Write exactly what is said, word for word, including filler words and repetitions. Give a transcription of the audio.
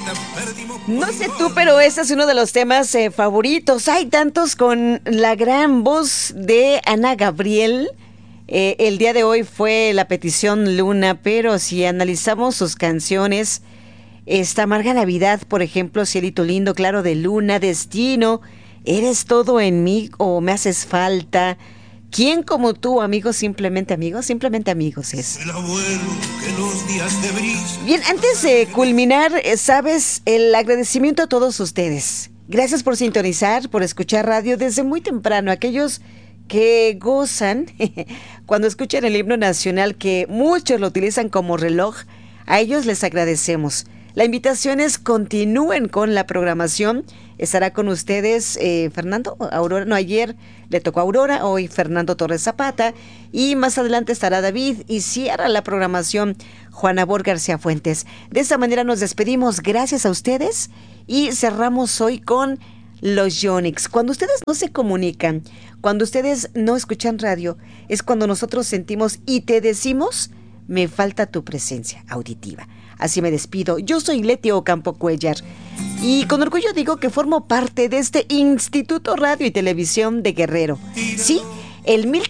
No sé tú, pero este es uno de los temas eh, favoritos. Hay tantos con la gran voz de Ana Gabriel. Eh, el día de hoy fue la petición Luna, pero si analizamos sus canciones, esta Amarga Navidad, por ejemplo, Cielito Lindo, Claro de Luna, Destino, Eres todo en mí o Me haces falta. ¿Quién como tú, amigos, simplemente amigos? Simplemente amigos es. Bien, antes de culminar, sabes, el agradecimiento a todos ustedes. Gracias por sintonizar, por escuchar radio desde muy temprano. Aquellos que gozan cuando escuchan el himno nacional, que muchos lo utilizan como reloj, a ellos les agradecemos. La invitación es continúen con la programación. Estará con ustedes eh, Fernando, Aurora, no, ayer le tocó a Aurora, hoy Fernando Torres Zapata, y más adelante estará David y cierra la programación Juana Bor García Fuentes. De esta manera nos despedimos, gracias a ustedes, y cerramos hoy con los Yonix. Cuando ustedes no se comunican, cuando ustedes no escuchan radio, es cuando nosotros sentimos y te decimos, me falta tu presencia auditiva. Así me despido. Yo soy Leti Ocampo Cuellar y con orgullo digo que formo parte de este Instituto Radio y Televisión de Guerrero. Sí, el mil